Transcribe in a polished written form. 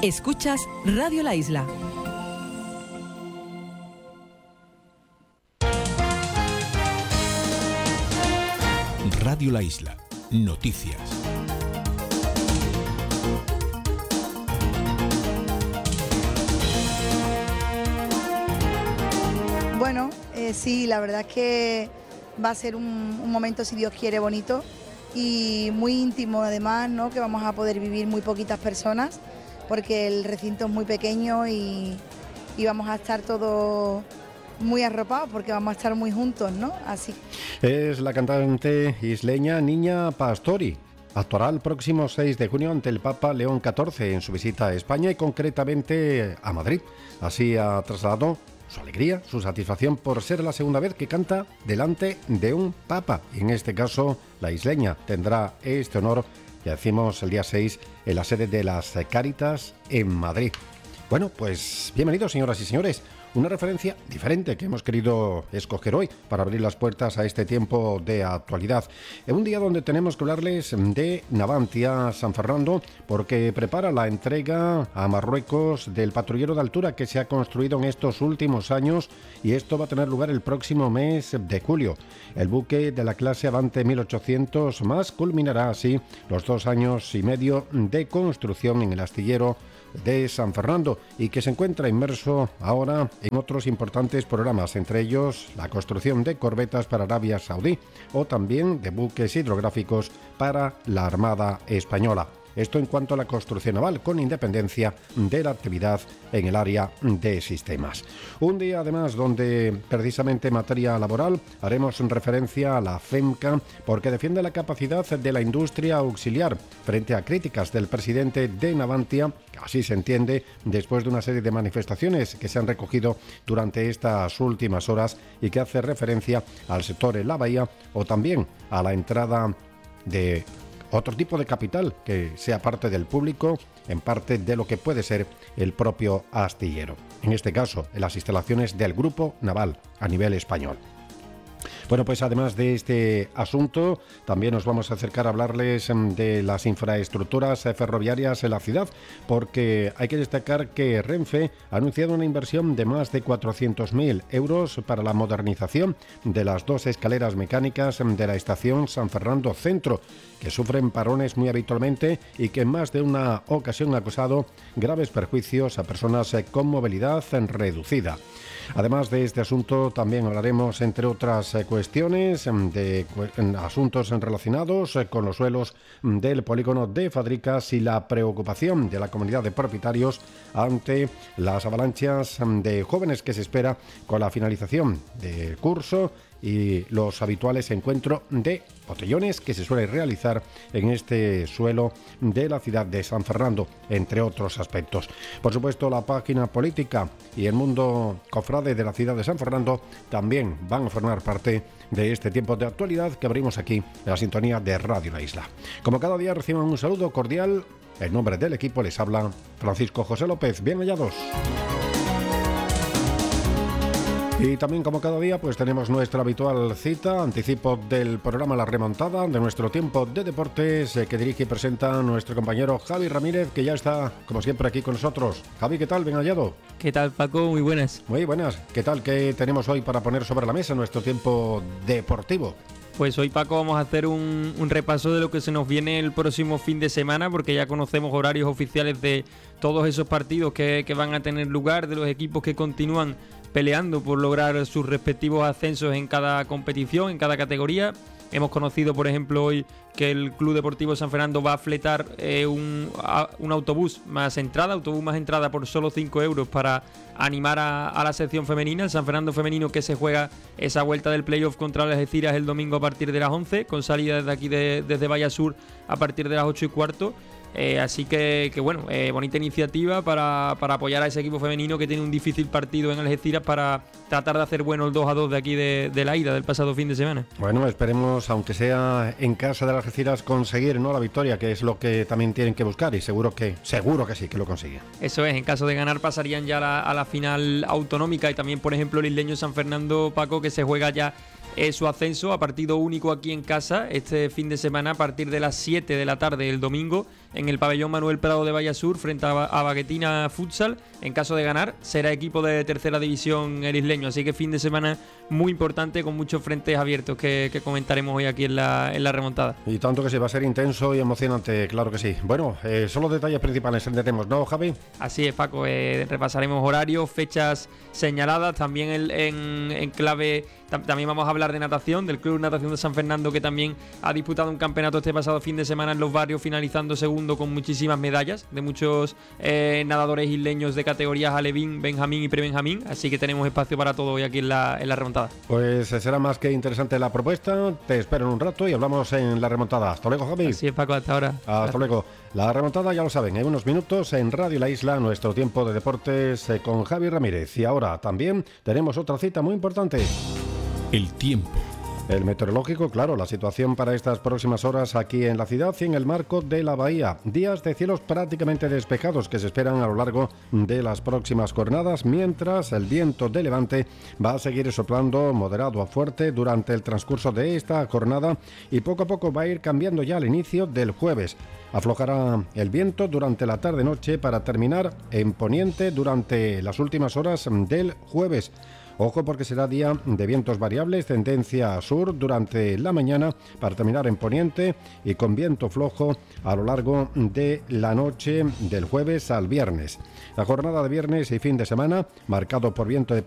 Escuchas Radio La Isla. Radio La Isla. Noticias. Bueno, sí, la verdad es que va a ser un momento, si Dios quiere, bonito y muy íntimo además, ¿no? Que vamos a poder vivir muy poquitas personas porque el recinto es muy pequeño y vamos a estar todos muy arropados porque vamos a estar muy juntos, ¿no? Así. Es la cantante isleña Niña Pastori. Actuará el próximo 6 de junio ante el Papa León XIV en su visita a España y concretamente a Madrid. Así ha trasladado su alegría, su satisfacción por ser la segunda vez que canta delante de un Papa. Y en este caso, la isleña tendrá este honor, ya decimos, el día 6 en la sede de las Cáritas en Madrid. Bueno, pues bienvenidos, señoras y señores. Una referencia diferente que hemos querido escoger hoy para abrir las puertas a este tiempo de actualidad. En un día donde tenemos que hablarles de Navantia San Fernando, porque prepara la entrega a Marruecos del patrullero de altura que se ha construido en estos últimos años, y esto va a tener lugar el próximo mes de julio. El buque de la clase Avante 1800 más culminará así los 2 años y medio de construcción en el astillero de San Fernando y que se encuentra inmerso ahora en otros importantes programas, entre ellos la construcción de corbetas para Arabia Saudí o también de buques hidrográficos para la Armada Española. Esto en cuanto a la construcción naval, con independencia de la actividad en el área de sistemas. Un día además donde precisamente en materia laboral haremos referencia a la FEMCA porque defiende la capacidad de la industria auxiliar frente a críticas del presidente de Navantia, así se entiende, después de una serie de manifestaciones que se han recogido durante estas últimas horas y que hace referencia al sector en la bahía o también a la entrada de otro tipo de capital que sea parte del público, en parte de lo que puede ser el propio astillero. En este caso, en las instalaciones del Grupo Naval a nivel español. Bueno, pues además de este asunto, también nos vamos a acercar a hablarles de las infraestructuras ferroviarias en la ciudad, porque hay que destacar que Renfe ha anunciado una inversión de más de 400.000 euros para la modernización de las 2 escaleras mecánicas de la estación San Fernando Centro, que sufren parones muy habitualmente y que en más de una ocasión ha causado graves perjuicios a personas con movilidad reducida. Además de este asunto, también hablaremos, entre otras cuestiones, de asuntos relacionados con los suelos del polígono de Fadricas y la preocupación de la comunidad de propietarios ante las avalanchas de jóvenes que se espera con la finalización del curso y los habituales encuentros de botellones que se suele realizar en este suelo de la ciudad de San Fernando, entre otros aspectos. Por supuesto, la página política y el mundo cofrade de la ciudad de San Fernando también van a formar parte de este tiempo de actualidad que abrimos aquí en la sintonía de Radio La Isla. Como cada día, reciban un saludo cordial. En nombre del equipo les habla Francisco José López. Bien hallados. Y también, como cada día, pues tenemos nuestra habitual cita, anticipo del programa La Remontada, de nuestro tiempo de deportes, que dirige y presenta nuestro compañero Javi Ramírez, que ya está, como siempre, aquí con nosotros. Javi, ¿qué tal? Bien hallado. ¿Qué tal, Paco? Muy buenas. Muy buenas. ¿Qué tal? ¿Qué tenemos hoy para poner sobre la mesa nuestro tiempo deportivo? Pues hoy, Paco, vamos a hacer un repaso de lo que se nos viene el próximo fin de semana, porque ya conocemos horarios oficiales de todos esos partidos que van a tener lugar, de los equipos que continúan peleando por lograr sus respectivos ascensos en cada competición, en cada categoría. Hemos conocido, por ejemplo, hoy que el Club Deportivo San Fernando va a fletar un autobús más entrada por solo 5 euros para animar a la sección femenina, el San Fernando femenino, que se juega esa vuelta del playoff contra las Algeciras el domingo a partir de las 11, con salida desde aquí desde Valle Sur a partir de las 8:15. Así que bueno, bonita iniciativa para apoyar a ese equipo femenino que tiene un difícil partido en Algeciras para tratar de hacer bueno el 2-2 de aquí de la ida del pasado fin de semana. Bueno, esperemos, aunque sea en casa de las Algeciras, conseguir, ¿no?, la victoria, que es lo que también tienen que buscar, y seguro que sí, que lo consiguen. Eso es, en caso de ganar pasarían ya a la final autonómica, y también, por ejemplo, el isleño San Fernando, Paco, que se juega ya su ascenso a partido único aquí en casa este fin de semana a partir de las 7 de la tarde el domingo en el pabellón Manuel Prado de Vallasur frente a Baguetina Futsal. En caso de ganar, será equipo de tercera división el isleño. Así que fin de semana muy importante con muchos frentes abiertos que comentaremos hoy aquí en la remontada. Y tanto que sí, va a ser intenso y emocionante, claro que sí. Bueno, son los detalles principales entendemos, ¿no, Javi? Así es, Paco. Repasaremos horarios, fechas señaladas. También en clave, también vamos a hablar de natación, del Club Natación de San Fernando, que también ha disputado un campeonato este pasado fin de semana en los barrios, finalizando segundo con muchísimas medallas de muchos nadadores isleños de categorías alevín, benjamín y prebenjamín. Así que tenemos espacio para todo hoy aquí en la remontada. Pues será más que interesante la propuesta. Te espero en un rato y hablamos en la remontada. Hasta luego, Javi. Así es, Paco, hasta ahora. Hasta luego. La remontada, ya lo saben, en unos minutos en Radio La Isla, nuestro tiempo de deportes con Javi Ramírez. Y ahora también tenemos otra cita muy importante. El tiempo. El meteorológico, claro, la situación para estas próximas horas aquí en la ciudad y en el marco de la bahía. Días de cielos prácticamente despejados que se esperan a lo largo de las próximas jornadas, mientras el viento de levante va a seguir soplando moderado a fuerte durante el transcurso de esta jornada y poco a poco va a ir cambiando ya al inicio del jueves. Aflojará el viento durante la tarde-noche para terminar en poniente durante las últimas horas del jueves. Ojo porque será día de vientos variables, tendencia sur durante la mañana para terminar en poniente y con viento flojo a lo largo de la noche del jueves al viernes. La jornada de viernes y fin de semana marcado por viento de